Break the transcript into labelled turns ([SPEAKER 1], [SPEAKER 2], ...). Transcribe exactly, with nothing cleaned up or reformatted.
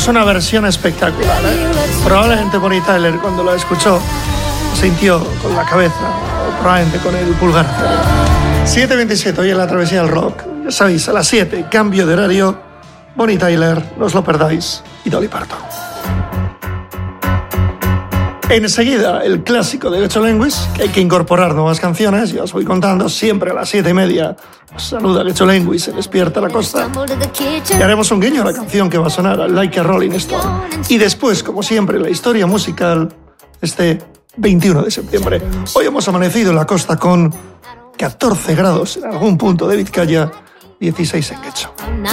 [SPEAKER 1] una versión espectacular, ¿eh? Probablemente Bonnie Tyler, cuando la escuchó, sintió con la cabeza, o probablemente con el pulgar. siete veintisiete, hoy en la travesía del rock. Ya sabéis, a las siete, cambio de horario. Bonnie Tyler, no os lo perdáis. Y Dolly Parton. Enseguida, el clásico de Gecho Lenguis, que hay que incorporar nuevas canciones. Ya os voy contando, siempre a las siete y media. Os saluda Gecho Lenguis, se despierta la costa. Y haremos un guiño a la canción que va a sonar, a Like a Rolling Stone. Y después, como siempre, la historia musical este veintiuno de septiembre. Hoy hemos amanecido en la costa con catorce grados en algún punto de Vizcaya, dieciséis en Getxo.